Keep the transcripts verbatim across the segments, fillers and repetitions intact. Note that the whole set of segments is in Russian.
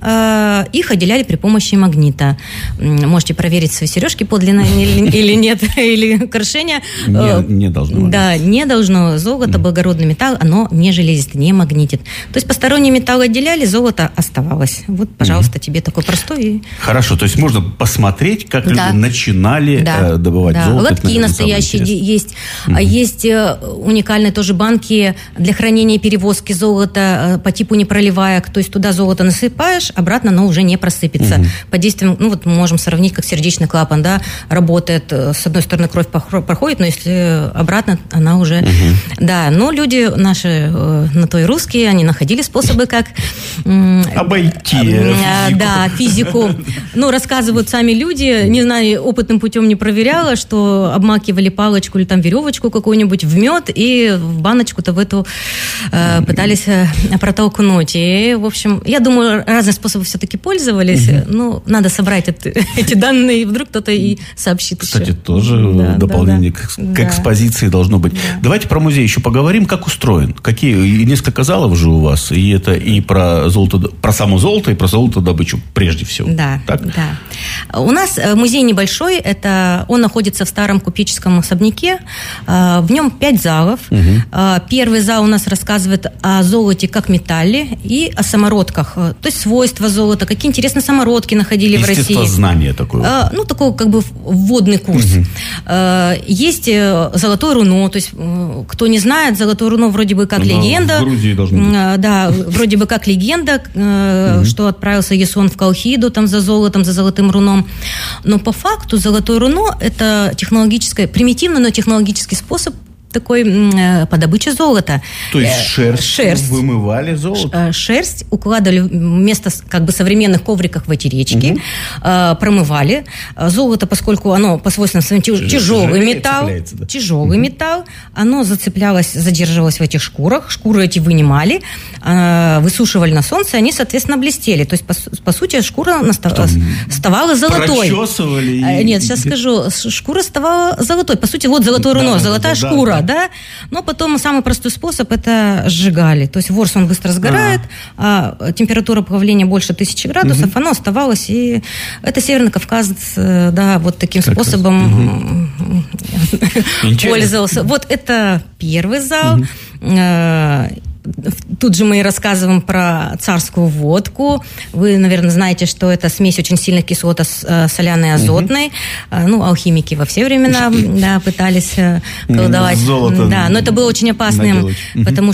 их отделяли при помощи магнита. Можете проверить, свои сережки подлинные или нет, или украшения. Не, не должно. Да, не должно. Золото, благородный металл, оно не железит, не магнитит. То есть посторонний металл отделяли, золото оставалось. Вот, пожалуйста, тебе такой простой. Хорошо, то есть можно посмотреть, как да. люди начинали да. добывать да. золото. Лотки настоящие есть. Угу. Есть уникальные тоже банки для хранения и перевозки золота по типу непроливаек. То есть туда золото насыпаешь, обратно оно уже не просыпется. Угу. Под действием, ну вот мы можем сравнить, как сердечный клапан, да, работает. С одной стороны кровь проходит, но если обратно, она уже... Угу. Да, но люди наши, на то и русские, они находили способы, как... Обойти физику. Да, физику. Ну, рассказывают сами люди, не знаю, опытным путем не проверяла, что обмакивали палочку или там веревочку какую-нибудь в мед и в баночку-то в эту э, пытались э, протолкнуть. И, в общем, я думаю, разные способы все-таки пользовались. Угу. Ну, надо собрать это, эти данные, и вдруг кто-то и сообщит. Кстати, еще. тоже да, дополнение да, да. к, к экспозиции да. должно быть. Да. Давайте про музей еще поговорим, как устроен. Какие, и несколько залов же у вас, и это и про золото, про само золото, и про золотодобычу прежде всего. Да, так? да. У нас музей небольшой, это, он находится в старом купеческом особняке, в нем пять залов. Угу. Первый зал у нас рассказывает о золоте как металле и о самородках, то есть свойства золота, какие интересные самородки находили в России. Естествознание такое. Ну, такой как бы вводный курс. Угу. Есть золотое руно, то есть кто не знает, золотое руно вроде бы как Но легенда. В Грузии должно быть. Да, вроде бы как легенда, угу. что отправился Ясон в Колхиду там за золотом, за золотым руном. Но по факту золотое руно – это технологическое, примитивный, но технологический способ такой э, по добыче золота. То есть шерсть, шерсть вымывали золото? Шерсть укладывали вместо как бы современных ковриков в эти речки, угу. э, промывали. Золото, поскольку оно по свойствам своим тяжелый металл, да. тяжелый угу. металл, оно зацеплялось, задерживалось в этих шкурах, шкуры эти вынимали, э, высушивали на солнце, они, соответственно, блестели. То есть, по, по сути, шкура настав... оставала золотой. Прочесывали? И... Нет, сейчас скажу. Шкура оставала золотой. По сути, вот золотое да, руно, да, золотая да, шкура. Да. Да? Но потом самый простой способ – это сжигали. То есть ворс, он быстро сгорает, а, а температура плавления больше тысячи градусов, угу. оно оставалось. И это Северный Кавказ, да, вот таким как способом угу. пользовался. Вот это первый зал. Угу. Тут же мы и рассказываем про царскую водку. Вы, наверное, знаете, что это смесь очень сильных кислот соляной и азотной. Угу. Ну, алхимики во все времена да, пытались колдовать. Золото да, но это было очень опасным, угу. потому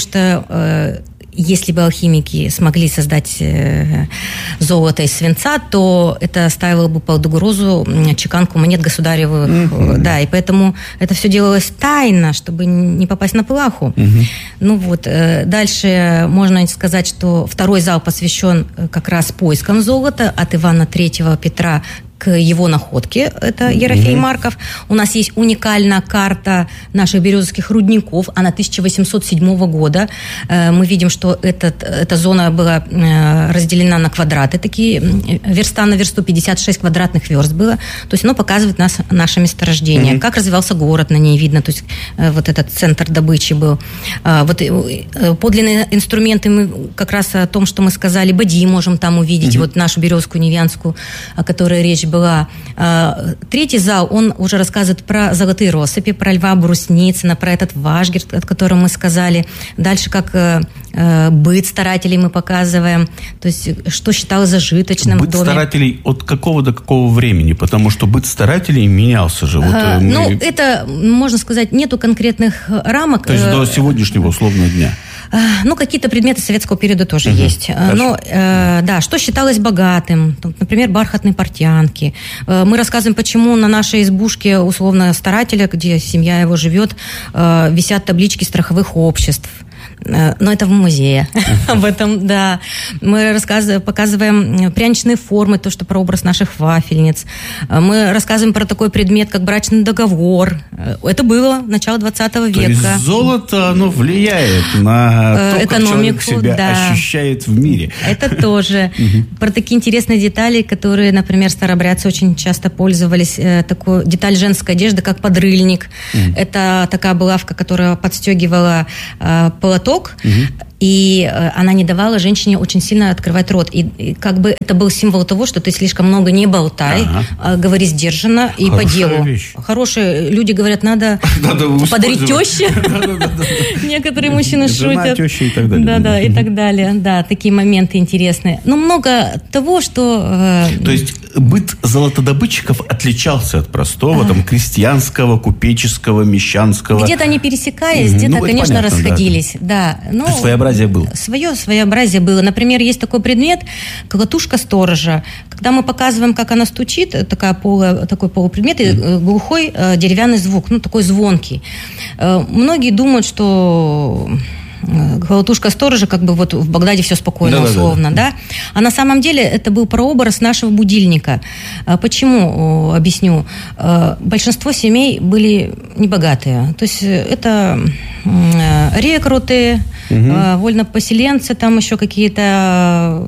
что если бы алхимики смогли создать э, золото из свинца, то это ставило бы под угрозу чеканку монет государевых. Mm-hmm. Да, и поэтому это все делалось тайно, чтобы не попасть на плаху. Mm-hmm. Ну вот, э, дальше можно сказать, что второй зал посвящен как раз поискам золота от Ивана Третьего Петра к его находке, это Ерофей mm-hmm. Марков. У нас есть уникальная карта наших березовских рудников, она тысяча восемьсот седьмого года. Мы видим, что этот, эта зона была разделена на квадраты, такие верста на версту, пятьдесят шесть квадратных верст было. То есть оно показывает нас, наше месторождение. Mm-hmm. Как развивался город, на ней видно, то есть вот этот центр добычи был. Вот подлинные инструменты, мы как раз о том, что мы сказали, бадьи можем там увидеть, mm-hmm. вот нашу березку невянскую, о которой речь была. Третий зал, он уже рассказывает про золотые россыпи, про Льва Брусницына, про этот Вашгерд, о котором мы сказали. Дальше как быт старателей мы показываем, то есть что считалось зажиточным быт в доме. Старателей от какого до какого времени? Потому что быт старателей менялся же. Вот а, мы... Ну, это, можно сказать, нету конкретных рамок. То есть до сегодняшнего условного дня? Ну, какие-то предметы советского периода тоже угу, есть. Хорошо. Но, э, да, что считалось богатым? Например, бархатные портянки. Э, мы рассказываем, почему на нашей избушке условно старателя, где семья его живет, э, висят таблички страховых обществ. Но это в музее. Об этом, да. Мы рассказываем, показываем пряничные формы, то, что прообраз наших вафельниц. Мы рассказываем про такой предмет, как брачный договор. Это было начало двадцатого века. То есть золото, оно влияет на то, экономику, как человек себя да. ощущает в мире. Это тоже. Про такие интересные детали, которые, например, старообрядцы очень часто пользовались. Такую деталь женской одежды, как подрыльник. Это такая булавка, которая подстегивала полоток. Угу. и она не давала женщине очень сильно открывать рот. И, и как бы это был символ того, что ты слишком много не болтай, ага. а говори сдержанно и Хорошая по делу. Вещь. Хорошие люди говорят, надо, надо подарить теще. Некоторые мужчины шутят. Теща и так далее. Да-да, и так далее. Да, такие моменты интересные. Но много того, что... То есть быт золотодобытчиков отличался от простого, там, крестьянского, купеческого, мещанского. Где-то они пересекались, где-то, ну, конечно, понятно, расходились. Да. Да. Но своеобразие было. Свое своеобразие было. Например, есть такой предмет, колотушка сторожа. Когда мы показываем, как она стучит, такая полу, такой полупредмет, mm. глухой деревянный звук, ну, такой звонкий. Многие думают, что... колотушка сторожа, как бы вот в Багдаде все спокойно, да, условно, да, да. да? А на самом деле это был прообраз нашего будильника. Почему? Объясню. Большинство семей были небогатые. То есть это рекруты, угу. вольнопоселенцы, там еще какие-то...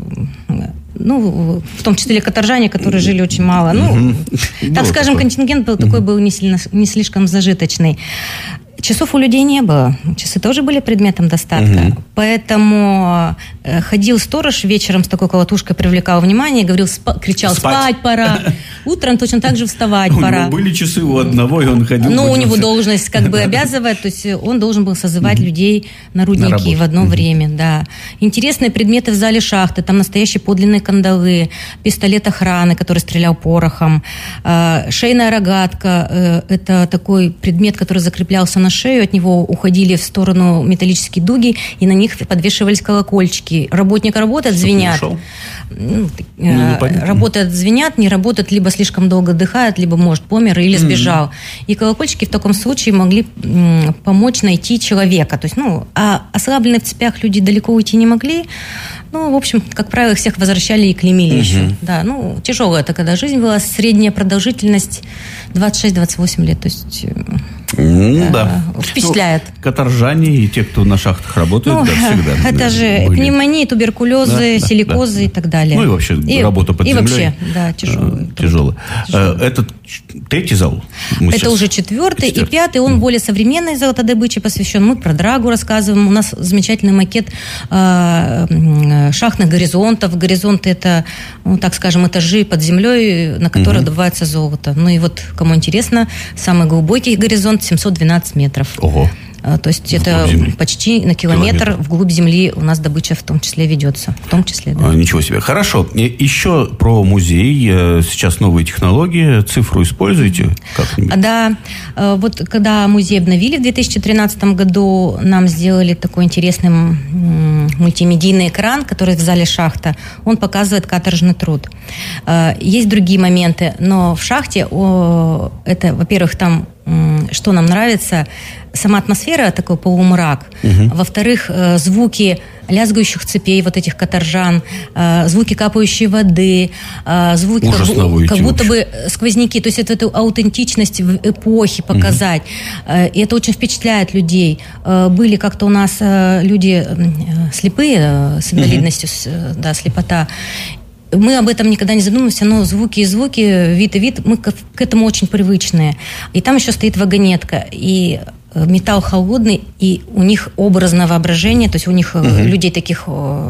Ну, в том числе каторжане, которые жили очень мало. Ну, mm-hmm. так скажем, такое. Контингент был mm-hmm. такой, был не, сильно, не слишком зажиточный. Часов у людей не было. Часы тоже были предметом достатка. Mm-hmm. Поэтому э, ходил сторож вечером с такой колотушкой, привлекал внимание, говорил, спа- кричал, спать, спать пора. Утром точно так же вставать пора. У него были часы у одного, и он ходил. Ну, у него должность как бы обязывает, то есть он должен был созывать mm-hmm. людей на рудники на в одно mm-hmm. время, да. Интересные предметы в зале шахты, там настоящие подлинные кандалы, пистолет охраны, который стрелял порохом, э, шейная рогатка, э, это такой предмет, который закреплялся на шею, от него уходили в сторону металлические дуги, и на них подвешивались колокольчики. Работник работает, звенят. Ну, ну, работает, звенят, не работает, либо слишком долго отдыхает, либо, может, помер или сбежал. Mm-hmm. И колокольчики в таком случае могли м, помочь найти человека. То есть, ну, а ослабленные в цепях люди далеко уйти не могли. Ну, в общем, как правило, всех возвращали и клеймили mm-hmm. еще. Да, ну, тяжелая это когда жизнь была, средняя продолжительность двадцать шесть - двадцать восемь лет. То есть... Ну, да. Впечатляет. Ну, каторжане и те, кто на шахтах работают, ну, да, всегда. Это же были. Пневмонии, туберкулезы, да, силикозы да, и так далее. Ну и вообще и, работа под и землей. И вообще, да, тяжелая. Тяжелая. Это третий зал? Мы это уже четвертый. четвертый. И пятый, он mm. более современной золотодобыче посвящен. Мы про драгу рассказываем. У нас замечательный макет э, шахтных горизонтов. Горизонты это, ну, так скажем, этажи под землей, на которых mm-hmm. добывается золото. Ну и вот, кому интересно, самый глубокий горизонт семьсот двенадцать метров. Ого. То есть вглубь это земли. Почти на километр, километр вглубь земли у нас добыча в том числе ведется. В том числе, да. А, ничего себе. Хорошо. И еще про музей. Сейчас новые технологии. Цифру используете как-нибудь? Да. Вот когда музей обновили в две тысячи тринадцатом году, нам сделали такой интересный мультимедийный экран, который в зале шахта. Он показывает каторжный труд. Есть другие моменты, но в шахте, о, это, во-первых, там, что нам нравится, сама атмосфера, такой полумрак. Угу. Во-вторых, звуки лязгающих цепей вот этих каторжан, звуки капающей воды, звуки как, как будто бы сквозняки. То есть это эту аутентичность в эпохе показать. Угу. И это очень впечатляет людей. Были как-то у нас люди слепые, с инвалидностью, угу. да, слепота. Мы об этом никогда не задумываемся, но звуки и звуки, вид и вид, мы к, к этому очень привычные. И там еще стоит вагонетка, и металл холодный, и у них образное воображение, то есть у них угу. людей таких...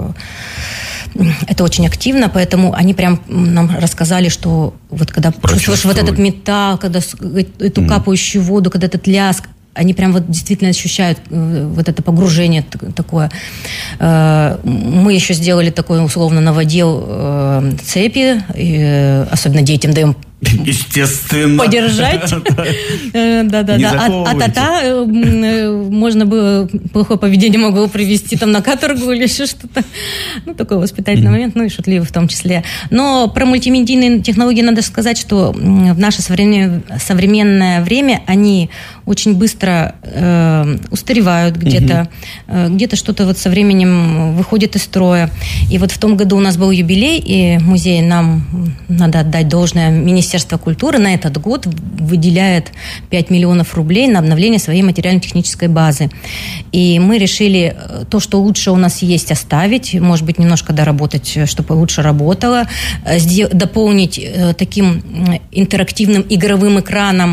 Это очень активно, поэтому они прям нам рассказали, что вот когда чувствуешь вот этот металл, когда эту угу. капающую воду, когда этот лязг, они прям вот действительно ощущают вот это погружение такое. Мы еще сделали такой условно наводил цепи, особенно детям даем естественно подержать. Да-да-да. А та-та можно было, плохое поведение могло привести там на каторгу или еще что-то. Ну, такой воспитательный момент, ну и шутливый в том числе. Но про мультимедийные технологии надо сказать, что в наше современное время они очень быстро устаревают где-то, где-то что-то вот со временем выходит из строя. И вот в том году у нас был юбилей, и музей, нам надо отдать должное, Министерство культуры на этот год выделяет пять миллионов рублей на обновление своей материально-технической базы. И мы решили то, что лучше у нас есть, оставить, может быть, немножко доработать, чтобы лучше работало, дополнить таким интерактивным игровым экраном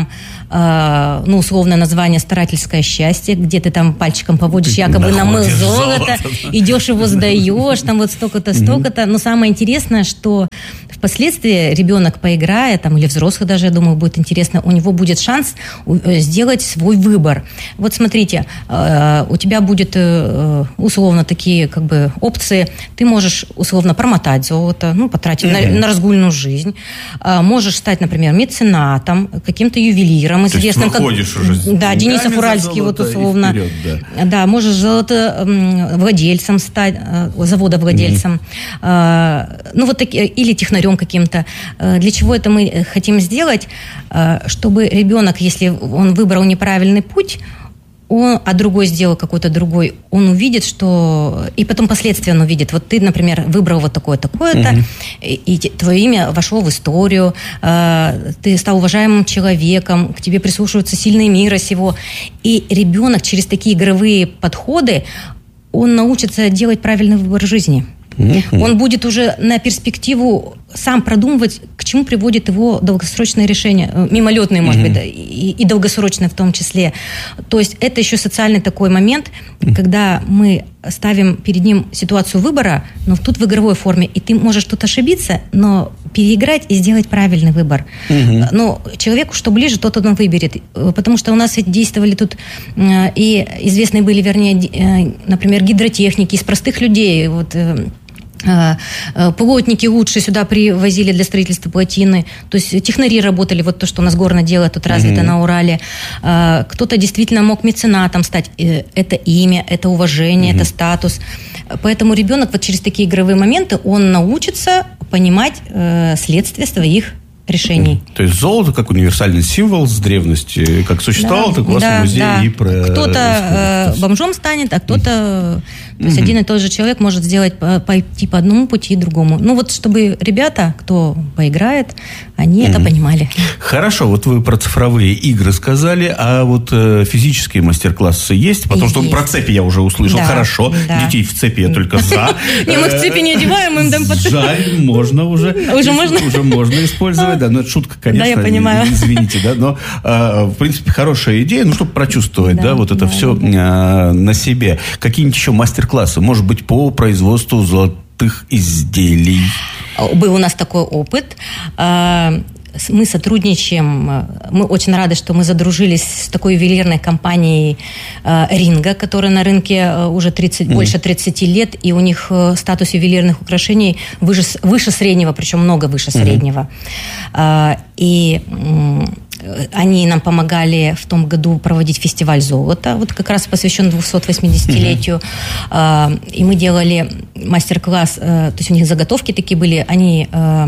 ну, условное название «Старательское счастье», где ты там пальчиком поводишь, якобы намыл золото, идешь его сдаешь, там вот столько-то, столько-то. Но самое интересное, что впоследствии ребенок, поиграя, там, или взрослый даже, я думаю, будет интересно, у него будет шанс сделать свой выбор. Вот смотрите, у тебя будет условно такие как бы опции. Ты можешь условно промотать золото, ну, потратить mm-hmm. на, на разгульную жизнь. Можешь стать, например, меценатом, каким-то ювелиром известным. То есть выходишь как, уже да, Денисов Уральский, вот условно. Вперед, да. да, можешь золотовладельцем стать, заводовладельцем. Mm-hmm. Ну, вот такие, или технарем каким-то. Для чего это мы хотим сделать? Чтобы ребенок, если он выбрал неправильный путь, он, а другой сделал какой-то другой, он увидит, что... И потом последствия он увидит. Вот ты, например, выбрал вот такое-такое-то, угу. и, и твое имя вошло в историю, э, ты стал уважаемым человеком, к тебе прислушиваются сильные мира сего. И ребенок через такие игровые подходы, он научится делать правильный выбор жизни. Mm-hmm. Он будет уже на перспективу сам продумывать, к чему приводит его долгосрочное решение, мимолетные, может mm-hmm. быть, и, и долгосрочное в том числе. То есть это еще социальный такой момент, mm-hmm. когда мы ставим перед ним ситуацию выбора, но тут в игровой форме, и ты можешь тут ошибиться, но переиграть и сделать правильный выбор. Mm-hmm. Но человеку, что ближе, тот он выберет. Потому что у нас действовали тут и известные были, вернее, например, гидротехники из простых людей, вот... Плотники лучше сюда привозили для строительства плотины. То есть технари работали, вот то, что у нас горное дело тут развито mm-hmm. на Урале. Кто-то действительно мог меценатом стать. Это имя, это уважение, mm-hmm. это статус. Поэтому ребенок вот через такие игровые моменты, он научится понимать следствие своих решений. То есть золото как универсальный символ с древности, как существовало, да, так у вас да, в музее да. и про... Кто-то э, бомжом станет, а кто-то... То есть один и тот же человек может сделать, пойти по одному пути и другому. Ну вот, чтобы ребята, кто поиграет, они это понимали. Хорошо, вот вы про цифровые игры сказали, а вот э, физические мастер-классы есть? Потому есть. Что про цепи я уже услышал. Да, хорошо, да. Детей в цепи я только за. Не, мы в цепи не одеваем, им дам под... Жаль, можно уже. Уже можно? Уже можно использовать, да. Но это шутка, конечно. Да, я понимаю. Извините, да. Но, в принципе, хорошая идея, ну, чтобы прочувствовать, да, вот это все на себе. Какие-нибудь еще мастер-классы, может быть, по производству золотых изделий? Был у нас такой опыт. Мы сотрудничаем, мы очень рады, что мы задружились с такой ювелирной компанией Ринга, которая на рынке уже тридцать, mm. больше тридцати лет, и у них статус ювелирных украшений выше, выше среднего, причем много выше mm-hmm. среднего. И они нам помогали в том году проводить фестиваль золота, вот как раз посвящен двухсотвосьмидесятилетию. Mm-hmm. И мы делали мастер-класс, то есть у них заготовки такие были, они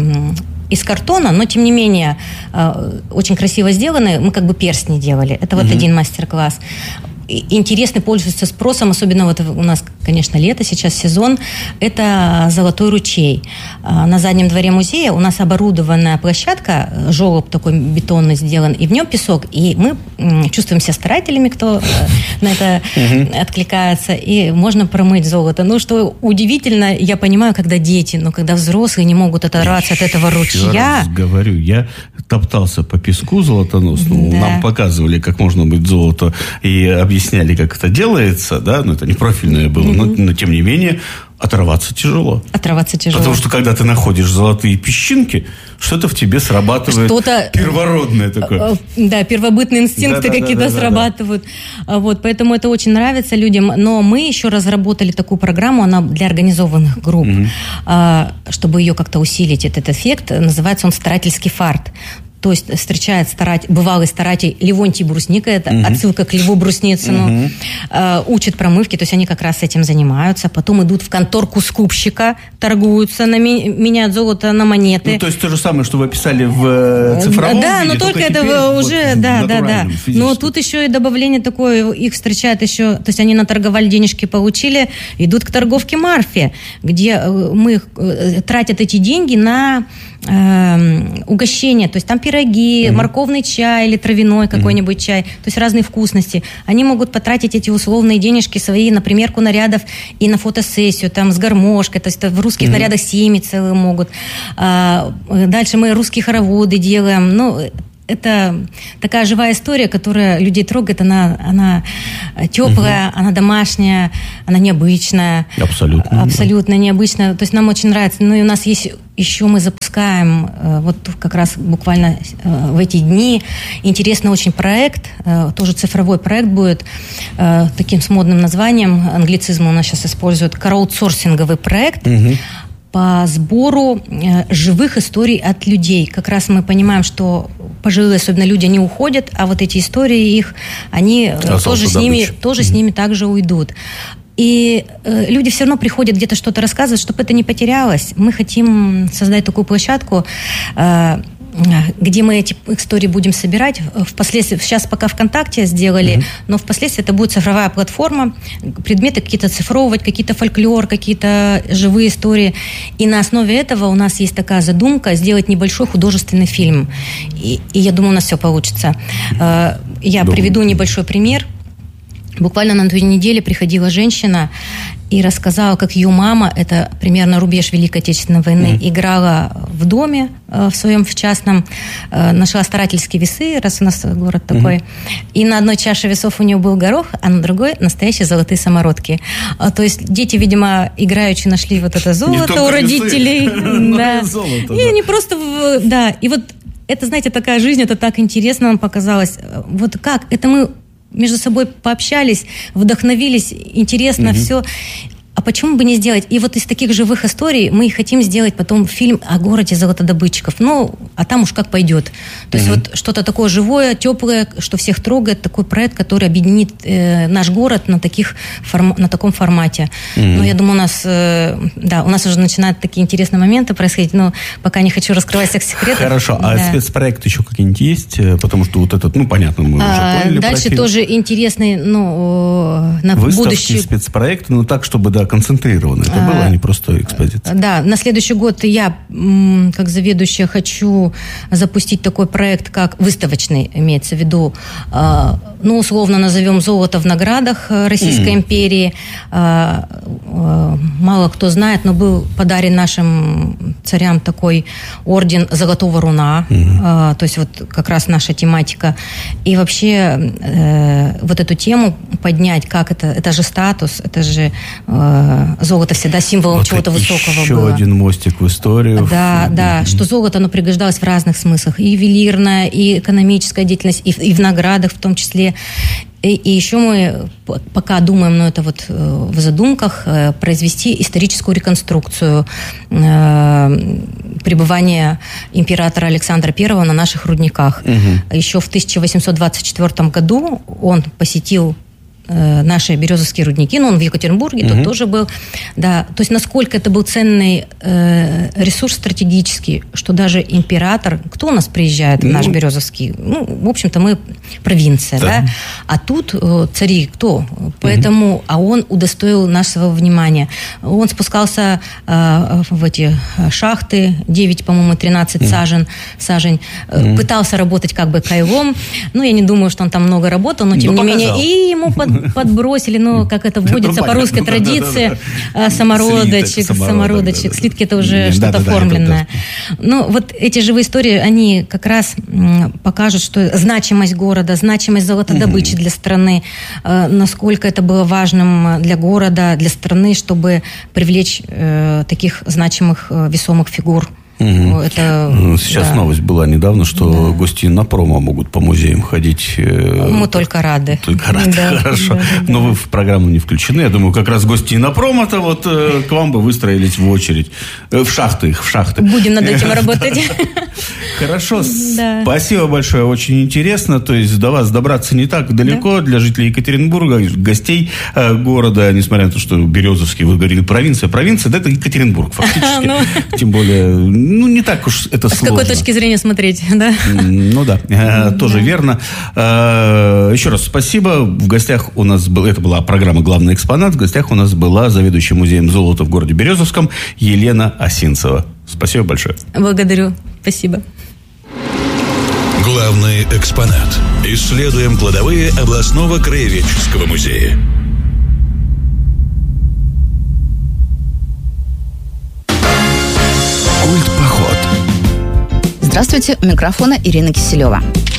из картона, но тем не менее очень красиво сделаны. Мы как бы перстни делали. Это вот mm-hmm. один мастер-класс. Интересный, пользуется спросом, особенно вот у нас, конечно, лето, сейчас сезон, это Золотой ручей. На заднем дворе музея у нас оборудованная площадка, желоб такой бетонный сделан, и в нем песок, и мы чувствуем себя старателями, кто на это откликается, и можно промыть золото. Ну, что удивительно, я понимаю, когда дети, но когда взрослые не могут оторваться от этого ручья. Я раз говорю, я топтался по песку золотоносному, да. Нам показывали, как можно мыть золото, и объясняли, как это делается, да, но это не профильное было, mm-hmm. но, но тем не менее оторваться тяжело. Оторваться тяжело. Потому что когда ты находишь золотые песчинки, что-то в тебе срабатывает что-то первородное такое. Да, первобытные инстинкты да, какие-то да, да, срабатывают. Да, да. Вот, поэтому это очень нравится людям. Но мы еще разработали такую программу, она для организованных групп, mm-hmm. чтобы ее как-то усилить, этот эффект. Называется он «Старательский фарт». То есть встречает старатель, бывалый старатель Левонтий Брусника, это uh-huh. отсылка к Льву Брусницыну, uh-huh. э, учат промывки, то есть они как раз этим занимаются. Потом идут в конторку скупщика, торгуются, на, меняют золото на монеты. Ну, то есть то же самое, что вы описали в цифровом да, виде, но только, только это уже, вот да, да, да. Но тут еще и добавление такое, их встречают еще, то есть они наторговали, денежки получили, идут к торговке Марфе, где мы тратят эти деньги на э, угощение, то есть там пироги, mm-hmm. морковный чай или травяной какой-нибудь mm-hmm. чай, то есть разные вкусности. Они могут потратить эти условные денежки свои на примерку нарядов и на фотосессию, там, с гармошкой, то есть в русских mm-hmm. нарядах семьи целые могут. А, дальше мы русские хороводы делаем, ну, это такая живая история, которая людей трогает. Она, она теплая, угу. она домашняя, она необычная. Абсолютно. Абсолютно да. необычная. То есть нам очень нравится. Ну и у нас есть еще, мы запускаем вот как раз буквально в эти дни интересный очень проект, тоже цифровой проект будет, таким с модным названием, англицизм у нас сейчас используют, краудсорсинговый проект. Угу. По сбору э, живых историй от людей. Как раз мы понимаем, что пожилые, особенно люди, они уходят, а вот эти истории их, они э, тоже, с ними, тоже mm-hmm. с ними также уйдут. И э, люди все равно приходят где-то что-то рассказывать, чтобы это не потерялось. Мы хотим создать такую площадку, э, где мы эти истории будем собирать. Впоследствии, сейчас пока ВКонтакте сделали, mm-hmm. но впоследствии это будет цифровая платформа, предметы какие-то цифровывать, какие-то фольклор, какие-то живые истории. И на основе этого у нас есть такая задумка сделать небольшой художественный фильм. И, и я думаю, у нас все получится. Я Думаю. приведу небольшой пример. Буквально на той неделе приходила женщина и рассказала, как ее мама, это примерно рубеж Великой Отечественной войны, mm. играла в доме э, в своем, в частном, э, нашла старательские весы, раз у нас город такой, mm. и на одной чаше весов у нее был горох, а на другой настоящие золотые самородки. А, то есть дети, видимо, играючи нашли вот это золото у родителей. И они просто, да, и вот это, знаете, такая жизнь, это так интересно нам показалось. Вот как, это мы между собой пообщались, вдохновились, интересно угу. все. А почему бы не сделать? И вот из таких живых историй мы хотим сделать потом фильм о городе золотодобытчиков. Ну, а там уж как пойдет. То есть mm-hmm. вот что-то такое живое, теплое, что всех трогает, такой проект, который объединит э, наш город на, таких форм... на таком формате. Mm-hmm. Ну, я думаю, у нас, э, да, у нас уже начинают такие интересные моменты происходить, но пока не хочу раскрывать всех секретов. Хорошо, а да. спецпроекты еще какие-нибудь есть? Потому что вот этот, ну, понятно, мы а, уже поняли. Дальше тоже интересный, ну, на Выставки, будущее. Спецпроекты, ну, так, чтобы, да, концентрированно. Это а, было, а не просто экспозиция. Да, на следующий год я, как заведующая, хочу запустить такой проект, как выставочный, имеется в виду, ну, условно назовем «Золото в наградах Российской mm. империи». Мало кто знает, но был подарен нашим царям такой орден Золотого Руна. Mm. То есть вот как раз наша тематика. И вообще вот эту тему поднять, как это, это же статус, это же золото всегда символом вот чего-то высокого еще было. Еще один мостик в историю. Да, в... да, mm-hmm. что золото, оно пригождалось в разных смыслах. И ювелирная, и экономическая деятельность, и в, и в наградах в том числе. И, и еще мы пока думаем, но это вот в задумках, произвести историческую реконструкцию э, пребывания императора Александра Первого на наших рудниках. Угу. Еще в тысяча восемьсот двадцать четвёртом году он посетил наши березовские рудники, но он в Екатеринбурге, угу. тут тоже был. Да, то есть насколько это был ценный э, ресурс стратегический, что даже император, кто у нас приезжает в наш ну, Березовский? Ну, в общем-то, мы провинция, да. да? А тут э, цари кто? Поэтому, угу. а он удостоил нашего внимания. Он спускался э, в эти шахты, девять, по-моему, тринадцать угу. сажен, сажень, угу. пытался работать как бы кайлом. Ну, я не думаю, что он там много работал, но тем но не показал. менее, и ему под подбросили, ну, как это вводится ну, по русской ну, традиции, да, да, да. самородочек, слиток, самородочек, да, да. слитки это уже да, что-то да, оформленное. Да, да, ну, вот эти живые истории, они как раз покажут, что значимость города, значимость золотодобычи mm-hmm. для страны, насколько это было важным для города, для страны, чтобы привлечь э, таких значимых, весомых фигур. Угу. Это, Сейчас да. новость была недавно, что да. гости Иннопрома могут по музеям ходить. Мы только рады. Только рады, да, хорошо. Да, да, Но да. вы в программу не включены. Я думаю, как раз гости Иннопрома-то вот к вам бы выстроились в очередь. В шахты их, в шахты. Будем над этим работать. Хорошо. Спасибо большое, очень интересно. То есть до вас добраться не так далеко. Для жителей Екатеринбурга, гостей города, несмотря на то, что Березовский, вы говорили, провинция. Провинция, да, это Екатеринбург фактически. Тем более... Ну, не так уж это С сложно. С какой точки зрения смотреть, да? Ну да, да. тоже верно. Еще раз спасибо. В гостях у нас был, это была программа «Главный экспонат». В гостях у нас была заведующая музеем золота в городе Березовском Елена Осинцева. Спасибо большое. Благодарю. Спасибо. Главный экспонат. Исследуем кладовые областного краеведческого музея. Здравствуйте, у микрофона Ирина Киселева.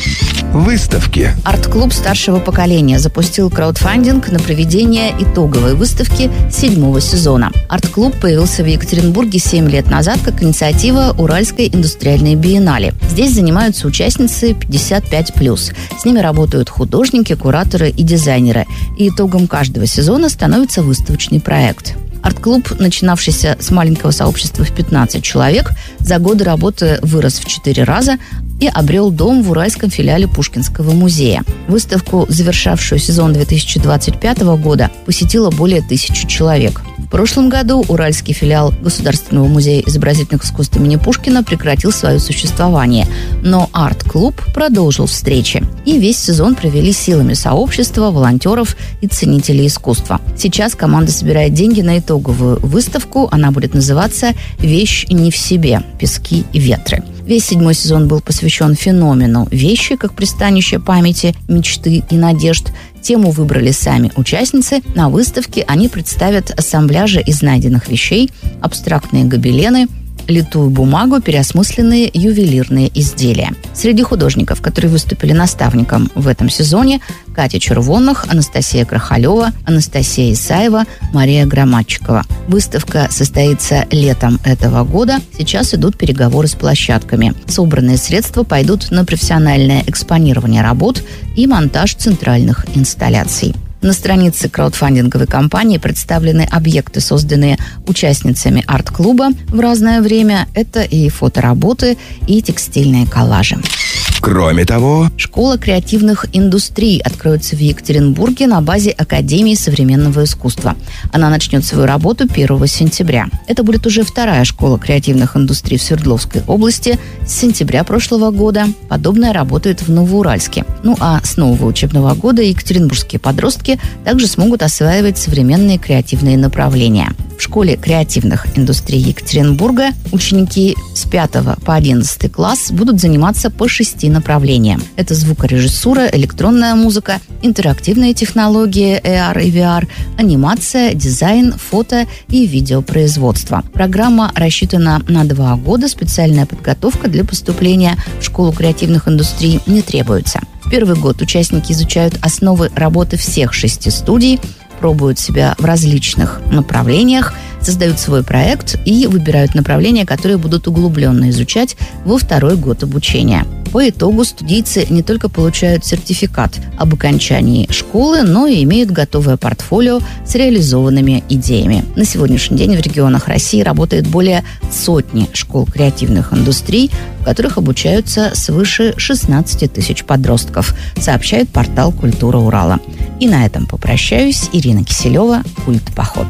Выставки. Арт-клуб старшего поколения запустил краудфандинг на проведение итоговой выставки седьмого сезона. Арт-клуб появился в Екатеринбурге семь лет назад как инициатива Уральской индустриальной биеннале. Здесь занимаются участницы пятьдесят пять плюс. С ними работают художники, кураторы и дизайнеры. И итогом каждого сезона становится выставочный проект. Арт-клуб, начинавшийся с маленького сообщества в пятнадцать человек, за годы работы вырос в четыре раза и обрел дом в уральском филиале Пушкинского музея. Выставку, завершавшую сезон две тысячи двадцать пятого года, посетило более тысячи человек. В прошлом году уральский филиал Государственного музея изобразительных искусств имени Пушкина прекратил свое существование, но арт-клуб продолжил встречи. И весь сезон провели силами сообщества, волонтеров и ценителей искусства. Сейчас команда собирает деньги на итоговую выставку. Она будет называться «Вещь не в себе. Пески и ветры». Весь седьмой сезон был посвящен феномену вещи, как пристанище памяти, мечты и надежд. Тему выбрали сами участницы. На выставке они представят ассамбляжи из найденных вещей, абстрактные гобелены, литую бумагу, переосмысленные ювелирные изделия. Среди художников, которые выступили наставником в этом сезоне, Катя Червонных, Анастасия Крахалева, Анастасия Исаева, Мария Громадчикова. Выставка состоится летом этого года. Сейчас идут переговоры с площадками. Собранные средства пойдут на профессиональное экспонирование работ и монтаж центральных инсталляций. На странице краудфандинговой компании представлены объекты, созданные участницами арт-клуба в разное время. Это и фотоработы, и текстильные коллажи. Кроме того, школа креативных индустрий откроется в Екатеринбурге на базе Академии современного искусства. Она начнет свою работу первого сентября. Это будет уже вторая школа креативных индустрий в Свердловской области. С сентября прошлого года подобное работает в Новоуральске. Ну а с нового учебного года екатеринбургские подростки также смогут осваивать современные креативные направления. В школе креативных индустрий Екатеринбурга ученики с пятого по одиннадцатый класс будут заниматься по шести направлениям. Это звукорежиссура, электронная музыка, интерактивные технологии эй ар и ви ар, анимация, дизайн, фото и видеопроизводство. Программа рассчитана на два года. Специальная подготовка для поступления в школу креативных индустрий не требуется. В первый год участники изучают основы работы всех шести студий, пробуют себя в различных направлениях, создают свой проект и выбирают направления, которые будут углубленно изучать во второй год обучения. По итогу студийцы не только получают сертификат об окончании школы, но и имеют готовое портфолио с реализованными идеями. На сегодняшний день в регионах России работает более сотни школ креативных индустрий, в которых обучаются свыше шестнадцати тысяч подростков, сообщает портал «Культура Урала». И на этом попрощаюсь. Ирина Киселева, «Культ-поход».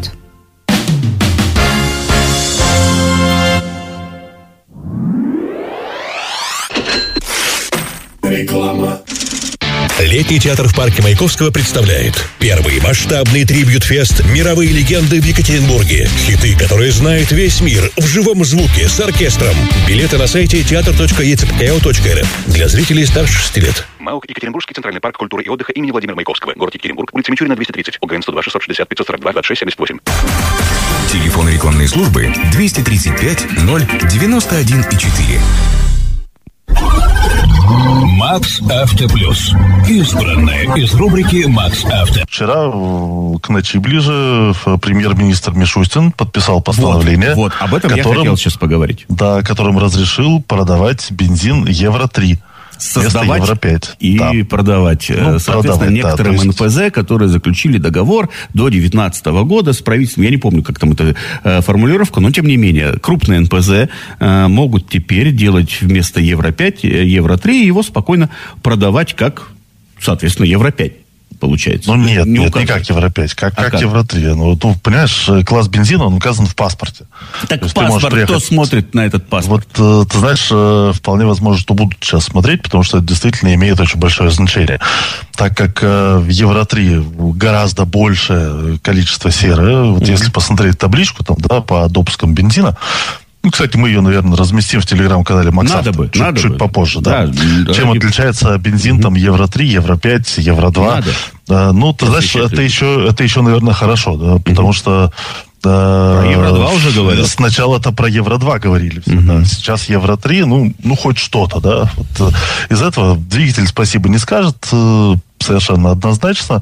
Реклама. Летний театр в парке Маяковского представляет первый масштабный трибьют-фест «Мировые легенды» в Екатеринбурге. Хиты, которые знает весь мир, в живом звуке, с оркестром. Билеты на сайте театр точка е цэ пэ ка о точка эр эф для зрителей старше шести лет. МАУК Екатеринбургский центральный парк культуры и отдыха имени Владимира Маяковского. Город Екатеринбург, улица Мичурина, двести тридцать. ОГН сто два шестьсот шестьдесят пятьсот сорок два двадцать шесть семьдесят восемь. Телефон рекламной службы двести тридцать пять ноль девяносто один и четыре. Макс Авто Плюс. Избранное из рубрики Макс Авто. Вчера к ночи ближе премьер-министр Мишустин подписал постановление. Вот, вот об этом которым, я хотел сейчас поговорить. Да, которым разрешил продавать бензин евро три. Создавать евро пять. И да. продавать. Ну, Соответственно, продавать, некоторым да, есть... эн пэ зэ, которые заключили договор до две тысячи девятнадцатого года с правительством. Я не помню, как там эта э, формулировка, но тем не менее, крупные эн пэ зэ э, могут теперь делать вместо евро пять, евро три и его спокойно продавать как, соответственно, евро пять. Получается. Ну нет, не нет, не как евро пять, как, а как, как евро три. Ну, ну, понимаешь, класс бензина, он указан в паспорте. Так паспорт, приехать... кто смотрит на этот паспорт? Вот, ты знаешь, вполне возможно, что будут сейчас смотреть, потому что это действительно имеет очень большое значение. Так как в евро три гораздо большее количество серы, вот mm-hmm. если посмотреть табличку там, да, по допускам бензина, ну, кстати, мы ее, наверное, разместим в телеграм-канале Максавто. Надо бы, чуть, надо чуть бы. попозже, да. да. Чем да. отличается бензин, там, евро три, евро пять, евро два. Надо. А, ну, ты знаешь, это еще, это еще, наверное, хорошо, да, потому что Про Евро-два уже говорили? Сначала-то про Евро-два говорили. Все, угу. да. Сейчас Евро-три, ну, ну, хоть что-то, да. Вот, из этого двигатель спасибо не скажет совершенно однозначно.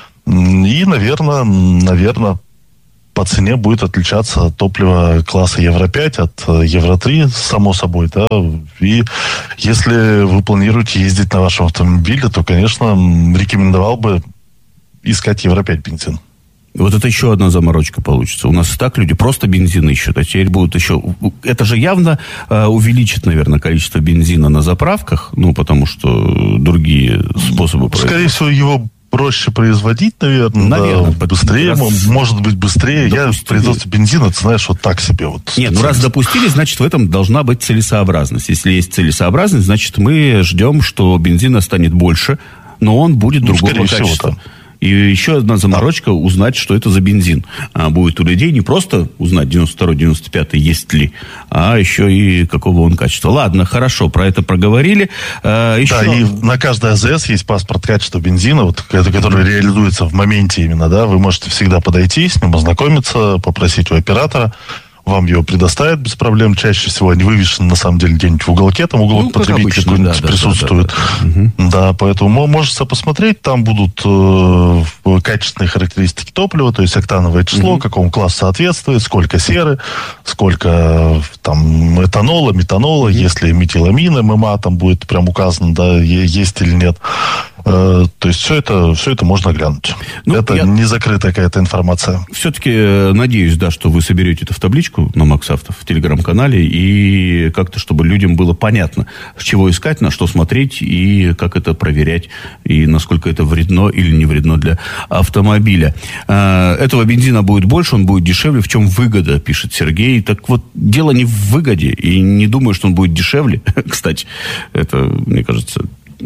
И, наверное, наверное, по цене будет отличаться топливо класса Евро-пять от Евро-три, само собой, да. И если вы планируете ездить на вашем автомобиле, то, конечно, рекомендовал бы искать Евро-пять бензин. Вот это еще одна заморочка получится. У нас и так люди просто бензин ищут, а теперь будут еще... Это же явно э, увеличит, наверное, количество бензина на заправках, ну, потому что другие способы... Скорее всего, его проще производить, наверное. Наверное. Да, быстрее, раз... может быть, быстрее. Допустили. Я производство бензина, ты знаешь, вот так себе. Вот, Нет, ну раз допустили, значит, в этом должна быть целесообразность. Если есть целесообразность, значит, мы ждем, что бензина станет больше, но он будет ну, другого качества. Всего, И еще одна заморочка, узнать, что это за бензин. А будет у людей не просто узнать девяносто второй девяносто пятый есть ли, а еще и какого он качества. Ладно, хорошо, про это проговорили. А, еще... Да, и на каждой АЗС есть паспорт качества бензина, вот, который реализуется в моменте именно, да. Вы можете всегда подойти, с ним ознакомиться, попросить у оператора. Вам его предоставят без проблем. Чаще всего они вывешены, на самом деле, где-нибудь в уголке. Там уголок ну, потребителя какой-нибудь да, присутствует. Да, да, да. Угу. да, поэтому можете посмотреть. Там будут э, качественные характеристики топлива, то есть октановое число, угу. какому классу соответствует, сколько серы, сколько там этанола, метанола, угу. если метиламин, ММА там будет прям указано, да, есть или нет. Э, то есть все это, все это можно глянуть. Ну, это я... не закрытая какая-то информация. Все-таки надеюсь, да, что вы соберете это в табличку на МаксАвто в телеграм-канале и как-то, чтобы людям было понятно, с чего искать, на что смотреть и как это проверять, и насколько это вредно или не вредно для автомобиля. Э, этого бензина будет больше, он будет дешевле. В чем выгода, пишет Сергей. Так вот, дело не в выгоде, и не думаю, что он будет дешевле. Кстати, это, мне кажется...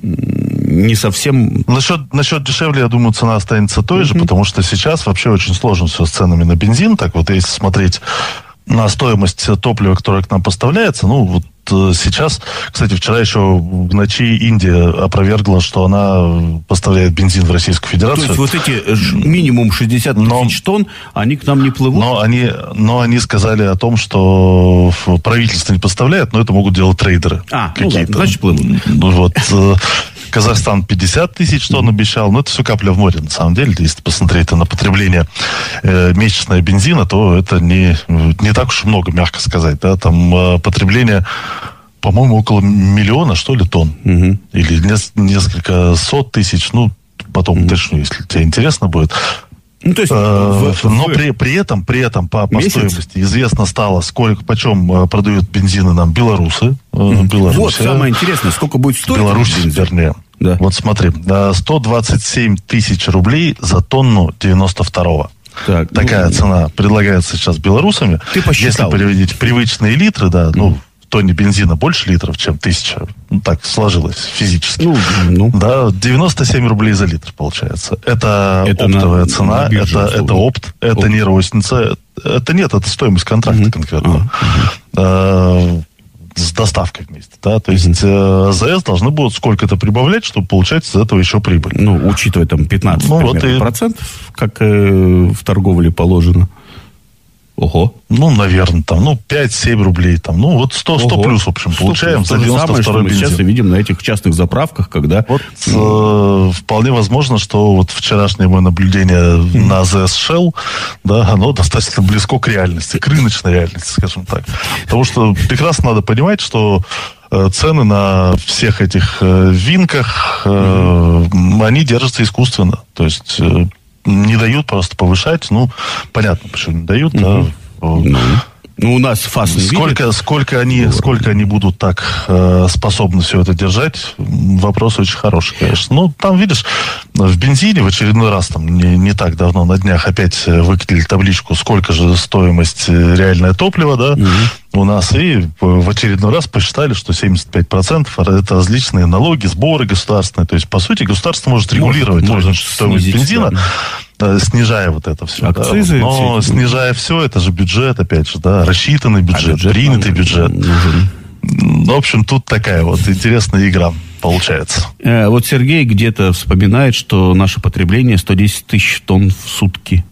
не совсем... Насчет, насчет дешевле, я думаю, цена останется той mm-hmm. же, потому что сейчас вообще очень сложно все с ценами на бензин. Так вот, если смотреть на стоимость топлива, которое к нам поставляется, ну, вот сейчас, кстати, вчера еще в ночи Индия опровергла, что она поставляет бензин в Российскую Федерацию. То есть вот эти минимум шестьдесят тысяч тонн, они к нам не плывут? Но они, но они сказали о том, что правительство не поставляет, но это могут делать трейдеры. А, ну ладно, значит плывут. Ну вот... Казахстан пятьдесят тысяч тонн обещал, но это все капля в море, на самом деле. Если посмотреть на потребление э, месячное бензина, то это не, не так уж много, мягко сказать. Да? Там э, потребление, по-моему, около миллиона, что ли, тонн. Угу. Или нес- несколько сот тысяч. Ну, потом уточню, угу. если тебе интересно будет. Ну, то есть, э, в, но в... При, при этом, при этом по, по стоимости известно стало, сколько, почем э, продают бензины нам белорусы. Э, mm-hmm. Вот самое интересное, сколько будет стоить Беларусь, вернее. Да. Вот смотри, сто двадцать семь тысяч рублей за тонну девяносто второго. Так, Такая ну, цена предлагается сейчас белорусами. Ты посчитал. Если переводить привычные литры, да, mm-hmm. ну, в тонне бензина больше литров, чем тысяча. Ну, так сложилось физически. Ну, ну. Да, девяносто семь рублей за литр получается. Это, это оптовая на, цена, на бирже, это, это опт, это опт. Не розница. Это нет, это стоимость контракта mm-hmm. конкретно. Mm-hmm. С доставкой вместе, да, то есть mm-hmm. АЗС должны будут сколько-то прибавлять, чтобы получать из этого еще прибыль. Ну, учитывая там пятнадцать ну, вот и... процентов, как э, в торговле положено. Ого. Ну, наверное, там, ну, пять-семь рублей, там, ну, вот сто, сто плюс, в общем, получаем за девяносто второй бензин. Мы сейчас видим на этих частных заправках, когда... Вот э, вполне возможно, что вот вчерашнее мое наблюдение mm. на АЗС Shell, да, оно достаточно близко к реальности, к рыночной реальности, скажем так. Потому что прекрасно надо понимать, что э, цены на всех этих э, винках, э, mm. они держатся искусственно, то есть... Э, не дают просто повышать. Ну, понятно, почему не дают. Mm-hmm. Да. Mm-hmm. Ну, у нас ФАС не сколько, видит. Сколько они, сколько они будут так э, способны все это держать, вопрос очень хороший, конечно. Ну, там, видишь, в бензине в очередной раз, там, не, не так давно, на днях опять выкатили табличку, сколько же стоимость реальное топливо, да, угу. у нас, и в очередной раз посчитали, что семьдесят пять процентов это различные налоги, сборы государственные. То есть, по сути, государство может регулировать может, может стоимость снизить, бензина. Да. Снижая вот это все. Акцизы, да. Но все снижая все, это же бюджет, опять же, да, рассчитанный бюджет, а бюджет принятый бюджет. Нужен. В общем, тут такая вот интересная игра получается. Э, вот Сергей где-то вспоминает, что наше потребление сто десять тысяч тонн в сутки.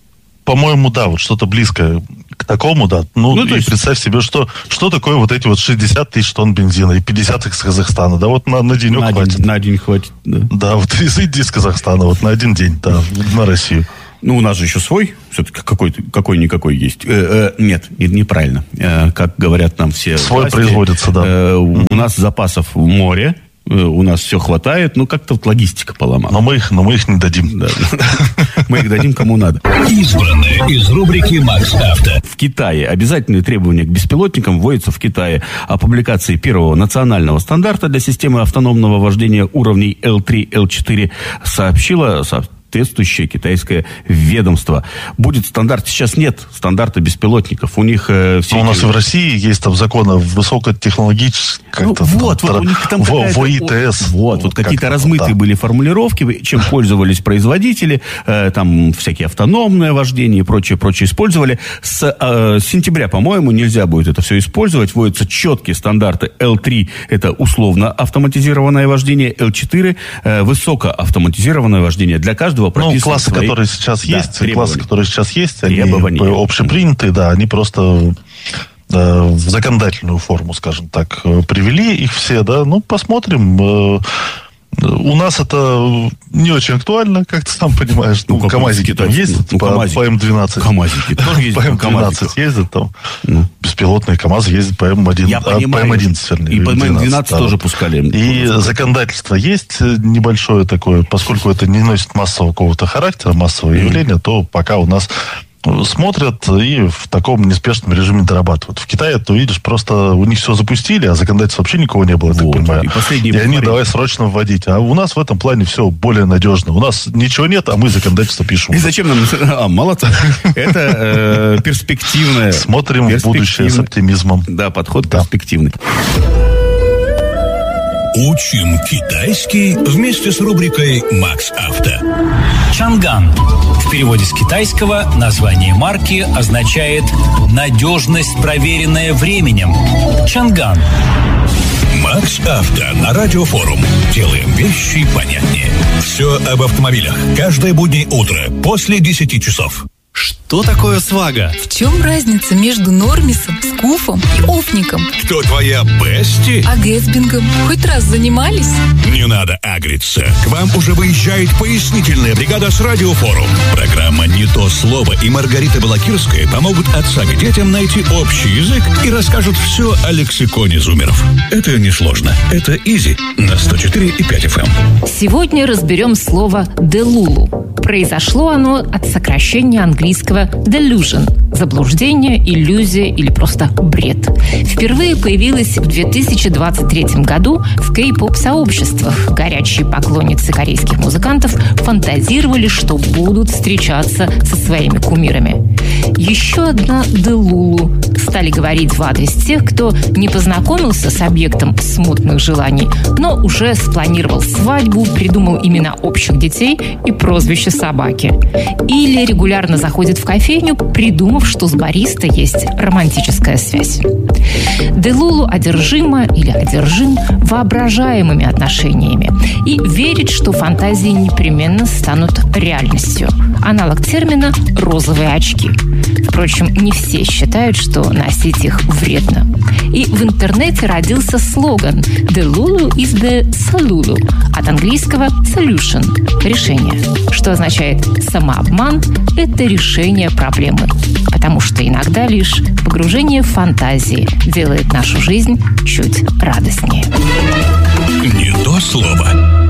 по-моему, да, вот что-то близкое к такому, да. Ну, ну и есть... представь себе, что, что такое вот эти вот шестьдесят тысяч тонн бензина и пятьдесят из Казахстана. Да вот на, на денек на хватит. День, на день хватит, да. Да, вот иди из Казахстана вот на один день, да, на Россию. Ну, у нас же еще свой, все-таки какой-то, какой-никакой есть. Э, э, нет, неправильно. Э, как говорят нам все свой власти, производится, да. Э, у нас запасов в море, у нас все хватает, ну, как-то вот логистика поломалась. Но мы их, но мы их не дадим. Да. Мы их дадим кому надо. Избранное из рубрики «Макс Авто». В Китае обязательные требования к беспилотникам вводятся в Китае. О публикации первого национального стандарта для системы автономного вождения уровней эл три эл четыре сообщила соответствующее китайское ведомство. Будет стандарт. Сейчас нет стандарта беспилотников. У них э, все... У нас и в России есть там законы высокотехнологических... Ну, вот, вот, у них там ВОИТС. Вот, вот какие-то размытые да. были формулировки, чем пользовались производители, э, там всякие автономное вождение и прочее, прочее использовали. С э, сентября, по-моему, нельзя будет это все использовать. Вводятся четкие стандарты. эл три – это условно автоматизированное вождение, эл четыре э, – высокоавтоматизированное вождение. Для каждого Ну, классы, свои... которые сейчас да, есть, требования. классы, которые сейчас есть, они Требования. общепринятые, да, они просто да, в законодательную форму, скажем так, привели их все, да, ну, посмотрим. У нас это не очень актуально, как ты сам понимаешь. Ну, ну КамАЗики там ездят, ну, по, по эм двенадцать. КамАЗики тоже ездят. По эм двенадцать ездят там. Ну. Беспилотные КамАЗы ездят по эм один. Я понимаю, по эм одиннадцать, вернее. И по эм двенадцать да. тоже пускали. И законодательство есть небольшое такое, поскольку это не носит массового какого-то характера, массового mm-hmm. явления, то пока у нас смотрят и в таком неспешном режиме дорабатывают. В Китае, ты видишь, просто у них все запустили, а законодательства вообще никого не было, я вот, так понимаю. И, и они давай срочно вводить. А у нас в этом плане все более надежно. У нас ничего нет, а мы законодательство пишем. И зачем нам... А, молодцы. Это перспективное. Смотрим в будущее с оптимизмом. Да, подход перспективный. Учим китайский вместе с рубрикой «Макс Авто». Чанган. В переводе с китайского название марки означает «надежность, проверенная временем». Чанган. Макс Авто на Радиофорум. Делаем вещи понятнее. Все об автомобилях. Каждое буднее утро после десяти часов. Что такое свага? В чем разница между нормисом, скуфом и офником? Кто твоя бести? А гэтсбингом? Хоть раз занимались? Не надо агриться. К вам уже выезжает пояснительная бригада с Радиофорум. Программа «Не то слово» и Маргарита Балакирская помогут отцам и детям найти общий язык и расскажут все о лексиконе зумеров. Это несложно. Это изи на сто четыре и пять эф эм. Сегодня разберем слово «делулу». Произошло оно от сокращения английского delusion – заблуждение, иллюзия или просто бред. Впервые появилось в две тысячи двадцать третьем году в кей-поп-сообществах. Горячие поклонницы корейских музыкантов фантазировали, что будут встречаться со своими кумирами. Еще одна делулу стали говорить в адрес тех, кто не познакомился с объектом смутных желаний, но уже спланировал свадьбу, придумал имена общих детей и прозвище собаки. Или регулярно заходит в кофейню, придумав, что с бариста есть романтическая связь. Делулу одержима или одержим воображаемыми отношениями и верит, что фантазии непременно станут реальностью. Аналог термина «розовые очки». Впрочем, не все считают, что носить их вредно. И в интернете родился слоган «Delulu is the solution» от английского «solution» – решение, что означает «самообман» – это решение проблемы, потому что иногда лишь погружение в фантазии делает нашу жизнь чуть радостнее. Не то слово.